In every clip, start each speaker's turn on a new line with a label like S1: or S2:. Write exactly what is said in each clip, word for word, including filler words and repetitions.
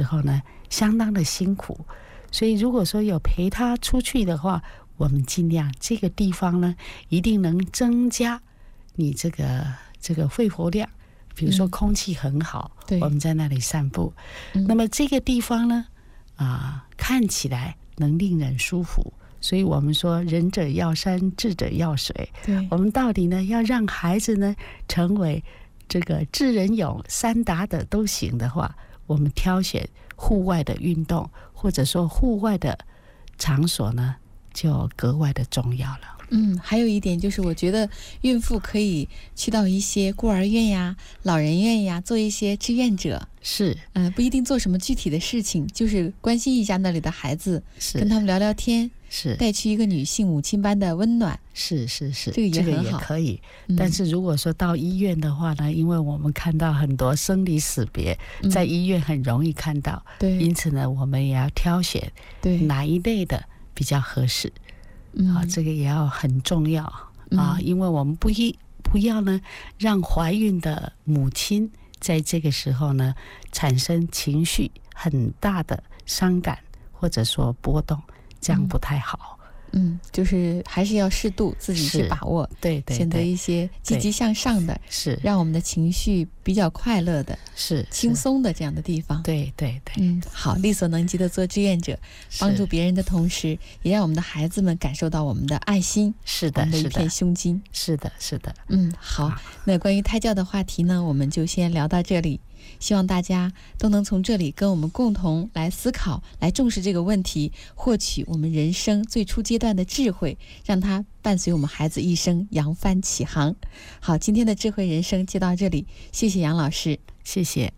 S1: 候呢，相当的辛苦。所以如果说有陪他出去的话，我们尽量这个地方呢，一定能增加你这个这个肺活量。比如说空气很好，嗯、我们在那里散步。嗯、那么这个地方呢，啊、呃，看起来能令人舒服。所以我们说仁者要山，智者要水。对，我们到底呢要让孩子呢成为这个智仁勇三达德都行的话，我们挑选户外的运动或者说户外的场所呢，就格外的重要了。
S2: 嗯，还有一点就是，我觉得孕妇可以去到一些孤儿院呀、老人院呀，做一些志愿者。
S1: 是，
S2: 嗯、呃，不一定做什么具体的事情，就是关心一下那里的孩子，跟他们聊聊天，
S1: 是
S2: 带去一个女性母亲般的温暖。
S1: 是是是，
S2: 这个也很好，
S1: 这个也可以。嗯、但是如果说到医院的话呢，因为我们看到很多生离死别，嗯、在医院很容易看到，对，因此呢，我们也要挑选对哪一类的比较合适。嗯、啊，这个也要很重要啊，嗯、因为我们不一不要呢，让怀孕的母亲在这个时候呢产生情绪很大的伤感或者说波动，这样不太好。
S2: 嗯，就是还是要适度自己去把握，
S1: 对对，
S2: 选择一些积极向上的，
S1: 是
S2: 让我们的情绪比较快乐的，
S1: 是
S2: 轻松的这样的地方。
S1: 对对对，
S2: 嗯，好，力所能及的做志愿者，帮助别人的同时，也让我们的孩子们感受到我们的爱心，
S1: 是的，
S2: 我们的一片胸襟。
S1: 是的，是的。
S2: 嗯，好，那关于胎教的话题呢，我们就先聊到这里。希望大家都能从这里跟我们共同来思考，来重视这个问题，获取我们人生最初阶段的智慧，让它伴随我们孩子一生扬帆起航。好，今天的智慧人生就到这里，谢谢杨老师。
S1: 谢谢。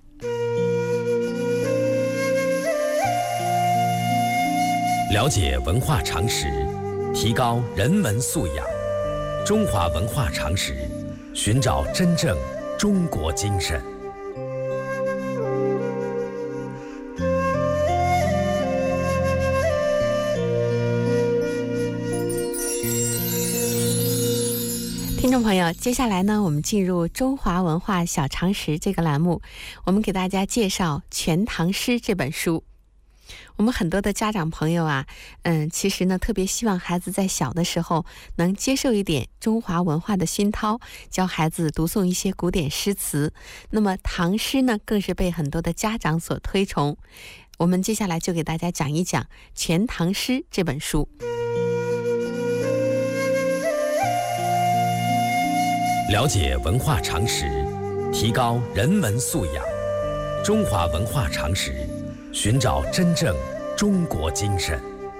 S3: 了解文化常识，提高人文素养。中华文化常识，寻找真正中国精神。
S2: 听众朋友，接下来呢，我们进入中华文化小常识这个栏目，我们给大家介绍《全唐诗》这本书。我们很多的家长朋友啊，嗯，其实呢，特别希望孩子在小的时候能接受一点中华文化的熏陶，教孩子读诵一些古典诗词。那么唐诗呢，更是被很多的家长所推崇。我们接下来就给大家讲一讲《全唐诗》这本书。
S3: 了解文化常识，提高人文素养。中华文化常识，寻找真正中国精神。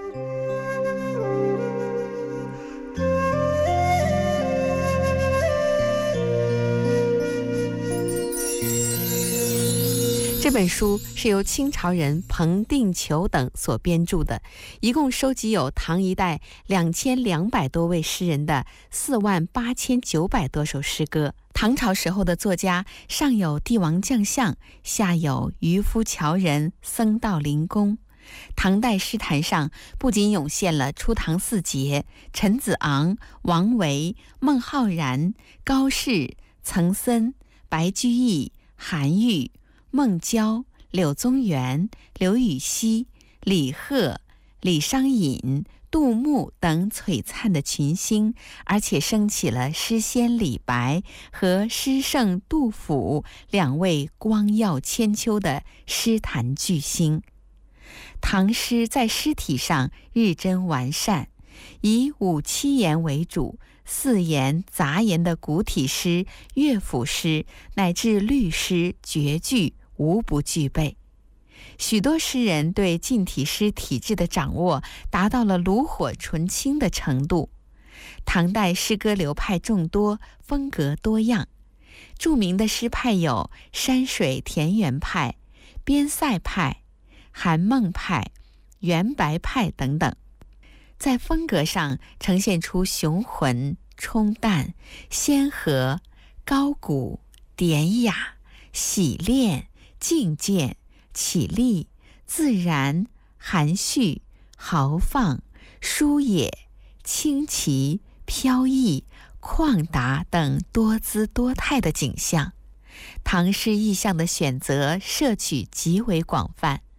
S2: 这本书是由清朝人彭定求等所编著的，一共收集有唐一代两千两百多位诗人的四万八千九百多首诗歌。唐朝时候的作家，上有帝王将相，下有渔夫樵人、僧道林工。唐代诗坛上不仅涌现了初唐四杰陈子昂、王维、孟浩然、高适、岑参、白居易、韩愈、孟郊、柳宗元、刘禹锡、李贺、李商隐、杜牧等璀璨的群星，而且升起了诗仙李白和诗圣杜甫两位光耀千秋的诗坛巨星。唐诗在诗体上日臻完善，以五七言为主，四言杂言的古体诗、乐府诗乃至律诗、绝句无不具备。许多诗人对近体诗体制的掌握达到了炉火纯青的程度。唐代诗歌流派众多，风格多样。著名的诗派有山水田园派、边塞派、韩孟派、元白派等等。在风格上呈现出雄浑、冲淡、仙和、高古、典雅、洗练、静见、绮丽、自然、含蓄、豪放、疏野、清奇、飘逸、旷达等多姿多态的景象。唐诗意象的选择摄取极为广泛，